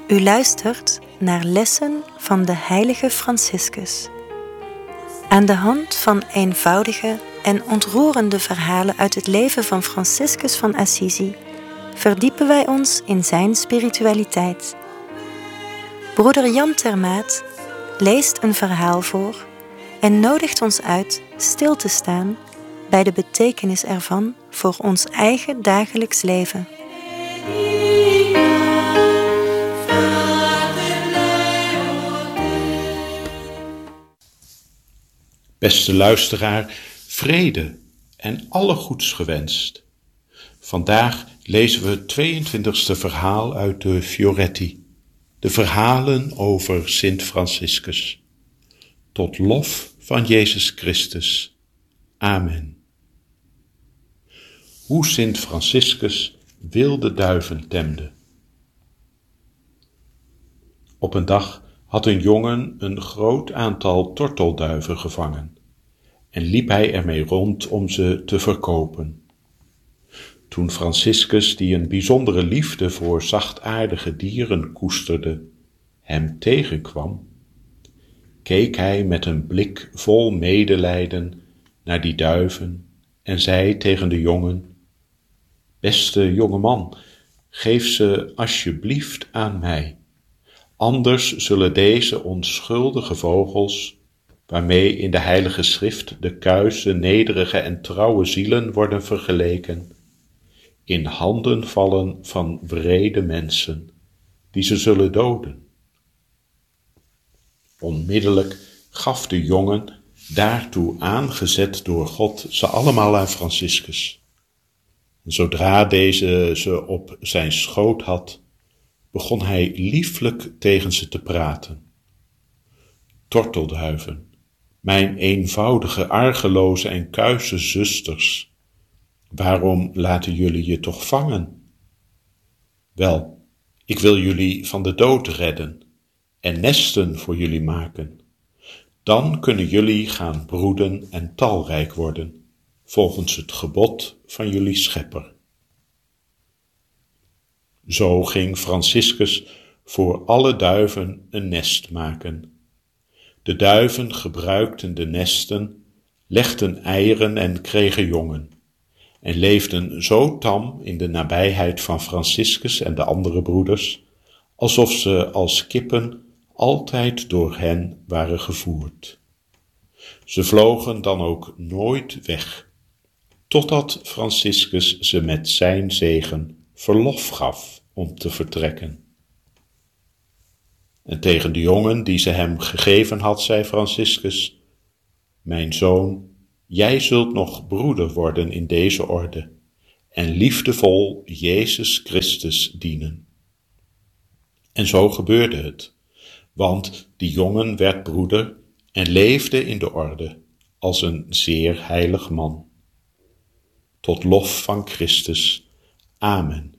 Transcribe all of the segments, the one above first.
U luistert naar lessen van de heilige Franciscus. Aan de hand van eenvoudige en ontroerende verhalen uit het leven van Franciscus van Assisi verdiepen wij ons in zijn spiritualiteit. Broeder Jan Termaat leest een verhaal voor en nodigt ons uit stil te staan bij de betekenis ervan voor ons eigen dagelijks leven. Beste luisteraar, vrede en alle goeds gewenst. Vandaag lezen we het 22e verhaal uit de Fioretti, de verhalen over Sint Franciscus. Tot lof van Jezus Christus. Amen. Hoe Sint Franciscus wilde duiven temde. Op een dag had een jongen een groot aantal tortelduiven gevangen en liep hij ermee rond om ze te verkopen. Toen Franciscus, die een bijzondere liefde voor zachtaardige dieren koesterde, hem tegenkwam, keek hij met een blik vol medelijden naar die duiven en zei tegen de jongen: "Beste jongeman, geef ze alsjeblieft aan mij. Anders zullen deze onschuldige vogels, waarmee in de Heilige Schrift de kuise, nederige en trouwe zielen worden vergeleken, in handen vallen van wrede mensen, die ze zullen doden." Onmiddellijk gaf de jongen, daartoe aangezet door God, ze allemaal aan Franciscus. En zodra deze ze op zijn schoot had, begon hij lieflijk tegen ze te praten. "Tortelduiven, mijn eenvoudige, argeloze en kuise zusters, waarom laten jullie je toch vangen? Wel, ik wil jullie van de dood redden en nesten voor jullie maken. Dan kunnen jullie gaan broeden en talrijk worden, volgens het gebod van jullie schepper." Zo ging Franciscus voor alle duiven een nest maken. De duiven gebruikten de nesten, legden eieren en kregen jongen, en leefden zo tam in de nabijheid van Franciscus en de andere broeders, alsof ze als kippen altijd door hen waren gevoerd. Ze vlogen dan ook nooit weg, totdat Franciscus ze met zijn zegen verlof gaf om te vertrekken. En tegen de jongen die ze hem gegeven had, zei Franciscus: "Mijn zoon, jij zult nog broeder worden in deze orde en liefdevol Jezus Christus dienen." En zo gebeurde het, want die jongen werd broeder en leefde in de orde als een zeer heilig man. Tot lof van Christus. Amen.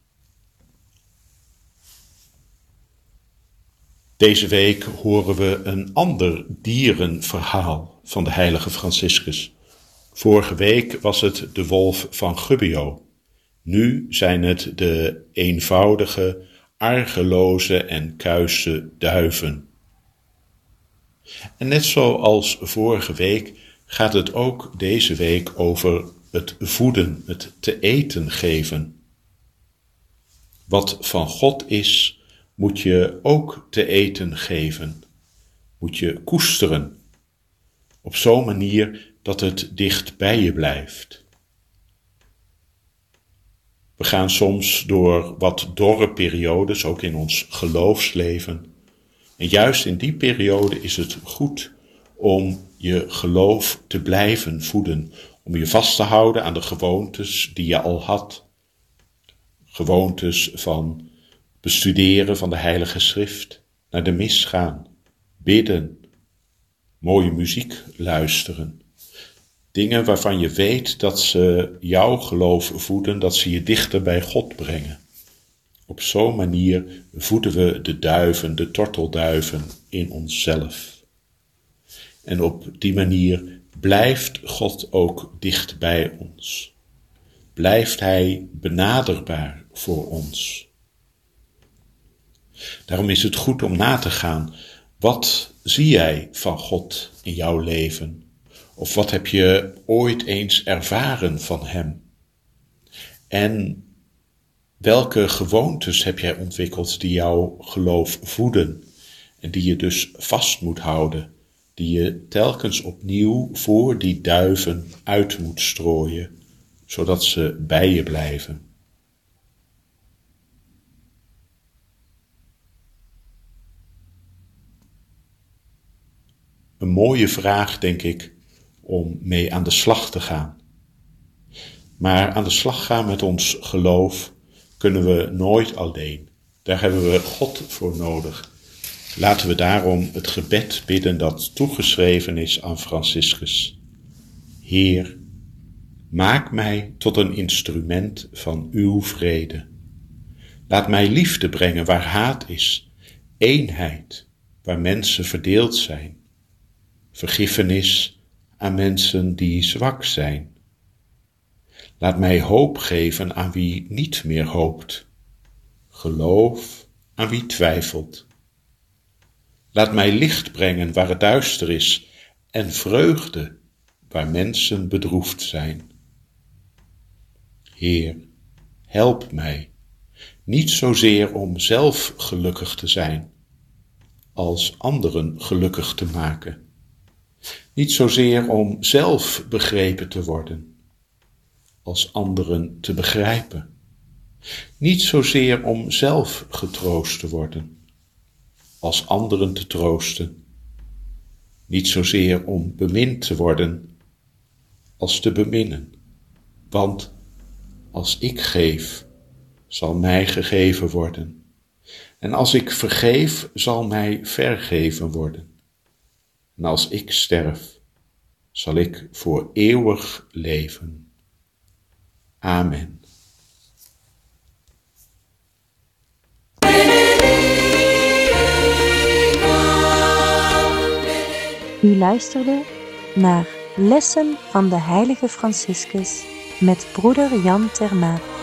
Deze week horen we een ander dierenverhaal van de heilige Franciscus. Vorige week was het de wolf van Gubbio. Nu zijn het de eenvoudige, argeloze en kuise duiven. En net zoals vorige week gaat het ook deze week over het voeden, het te eten geven. Wat van God is, moet je ook te eten geven, moet je koesteren, op zo'n manier dat het dicht bij je blijft. We gaan soms door wat dorre periodes, ook in ons geloofsleven. En juist in die periode is het goed om je geloof te blijven voeden, om je vast te houden aan de gewoontes die je al had. Gewoontes van bestuderen van de Heilige Schrift, naar de mis gaan, bidden, mooie muziek luisteren. Dingen waarvan je weet dat ze jouw geloof voeden, dat ze je dichter bij God brengen. Op zo'n manier voeden we de duiven, de tortelduiven in onszelf. En op die manier blijft God ook dicht bij ons. Blijft Hij benaderbaar voor ons. Daarom is het goed om na te gaan. Wat zie jij van God in jouw leven? Of wat heb je ooit eens ervaren van Hem? En welke gewoontes heb jij ontwikkeld die jouw geloof voeden en die je dus vast moet houden, die je telkens opnieuw voor die duiven uit moet strooien, zodat ze bij je blijven? Een mooie vraag, denk ik, om mee aan de slag te gaan. Maar aan de slag gaan met ons geloof kunnen we nooit alleen. Daar hebben we God voor nodig. Laten we daarom het gebed bidden dat toegeschreven is aan Franciscus. Heer, maak mij tot een instrument van uw vrede. Laat mij liefde brengen waar haat is, eenheid waar mensen verdeeld zijn, vergiffenis aan mensen die zwak zijn. Laat mij hoop geven aan wie niet meer hoopt, geloof aan wie twijfelt. Laat mij licht brengen waar het duister is en vreugde waar mensen bedroefd zijn. Heer, help mij, niet zozeer om zelf gelukkig te zijn, als anderen gelukkig te maken. Niet zozeer om zelf begrepen te worden, als anderen te begrijpen. Niet zozeer om zelf getroost te worden, als anderen te troosten. Niet zozeer om bemind te worden, als te beminnen. Want als ik geef, zal mij gegeven worden. En als ik vergeef, zal mij vergeven worden. En als ik sterf, zal ik voor eeuwig leven. Amen. U luisterde naar Lessen van de Heilige Franciscus met broeder Jan Termaat.